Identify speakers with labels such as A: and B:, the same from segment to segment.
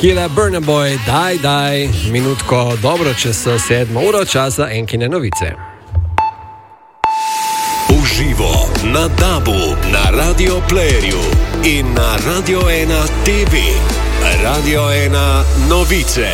A: Kila Burna Boy, daj, minutko dobro čez 7 uro časa enkine novice.
B: Uživo na DAB-u, na Radio Playerju in na Radio 1 TV. Radio 1 novice.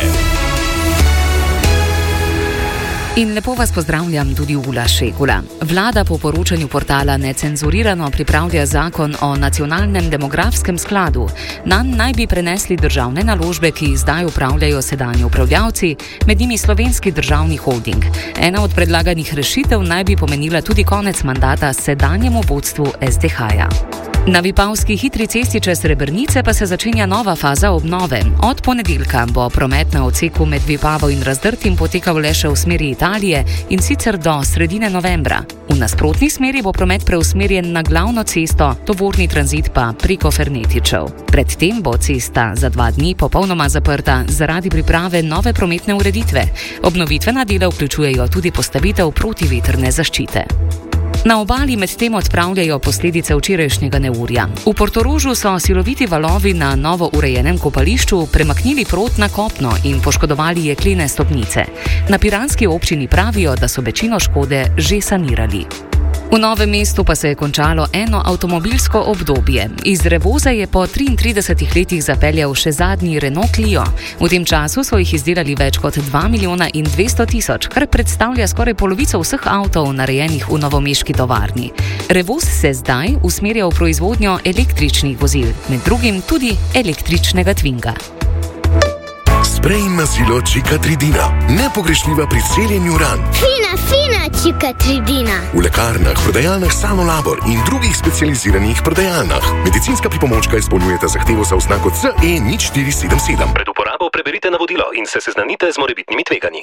C: In lepo vas pozdravljam tudi Ula Šegula. Vlada po poročanju portala Necenzurirano pripravlja zakon o nacionalnem demografskem skladu. Nanj naj bi prenesli državne naložbe, ki zdaj upravljajo sedanji upravljavci, med njimi Slovenski državni holding. Ena od predlaganih rešitev naj bi pomenila tudi konec mandata sedanjemu vodstvu SDH-ja. Na Vipavski hitri cesti čez Srebrnice pa se začenja nova faza obnove. Od ponedeljka bo promet na odseku med Vipavo in Razdrtim potekal le še v smeri Italije in sicer do sredine novembra. V nasprotni smeri bo promet preusmerjen na glavno cesto, tovorni tranzit pa preko Fernetičev. Predtem bo cesta za 2 dni popolnoma zaprta zaradi priprave nove prometne ureditve. Obnovitvena dela vključujejo tudi postavitev protivetrne zaščite. Na obali medtem odpravljajo posledice včerajšnjega neurja. V Portorožu so siloviti valovi na novo urejenem kopališču premaknili prot na kopno in poškodovali jeklene stopnice. Na piranski občini pravijo, da so večino škode že sanirali. V Novem mestu pa se je končalo eno avtomobilsko obdobje. Iz Revoza je po 33 letih zapeljal še zadnji Renault Clio. V tem času so jih izdelali več kot 2 milijona in 200 tisoč, kar predstavlja skoraj polovico vseh avtov narejenih v novomeški tovarni. Revoz se zdaj usmerja v proizvodnjo električnih vozil, med drugim tudi električnega Twinga.
D: Sprej in mazilo Cicatricina. Nepogrešljiva pri celjenju ran.
E: Fina Cicatricina.
D: V lekarnah, prodajalnah Sanolabor in drugih specializiranih prodajalnah. Medicinska pripomočka izpolnjujeta zahtevo za oznako CE0477.
B: Pred uporabo preberite navodilo in se seznanite z morebitnimi tveganji.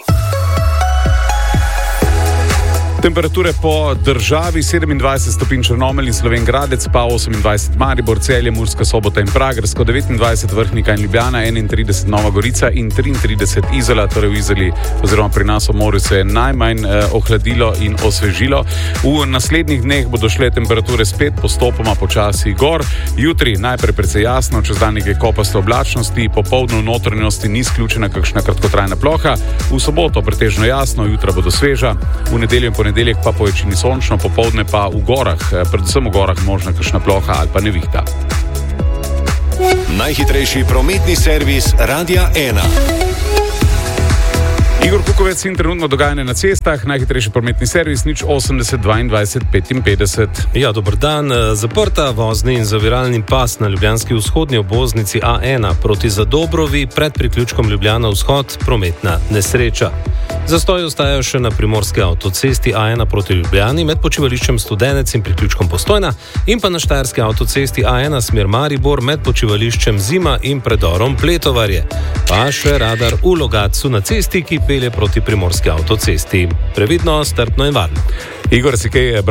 F: Temperature po državi 27 stopinj Črnomelj in Slovenj Gradec, pa 28 Maribor, Celje, Murska Sobota in Pragersko, 29 Vrhnika in Ljubljana, 31 Nova Gorica in 33 Izola, torej v Izoli oziroma pri nas v morju se je najmanj ohladilo in osvežilo. V naslednjih dneh bodo šle temperature spet postopoma počasi gor. Jutri najprej precej jasno, čez dan nekaj kopaste oblačnosti, popoldne v notranjosti ni izključena kakšna kratkotrajna ploha, v soboto pretežno jasno, jutra bodo sveža, v nedeljo in ponedeljek pa po večini sončno, popoldne pa v gorah, predvsem v gorah možna kakšna ploha ali pa nevihta.
B: Najhitrejši prometni servis Radia 1.
F: Igor Kukovec in trenutno dogajanje na cestah, najhitrejši prometni servis 080 22 55.
G: Ja, dober dan. Zaprta vozni in zaviralni pas na ljubljanski vzhodni obvoznici A1 proti Zadobrovi pred priključkom Ljubljana vzhod, prometna nesreča. Zastoj ostajajo še na primorski avtocesti A1 proti Ljubljani med počivališčem Studenec in priključkom Postojna in pa na štajerski avtocesti A1 smer Maribor med počivališčem Zima in predorom Pletovarje. Pa še radar v Logatcu na cesti, ki pelje proti primorski avtocesti. Previdno, strpno in varno.
F: Igor, si kaj